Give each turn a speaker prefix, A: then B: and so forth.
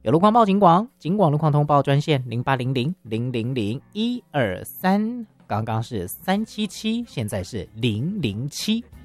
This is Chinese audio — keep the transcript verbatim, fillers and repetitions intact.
A: 有路况报警广，警广路况通报专线零八零零零零零一二三，刚刚是三七七，现在是零零七。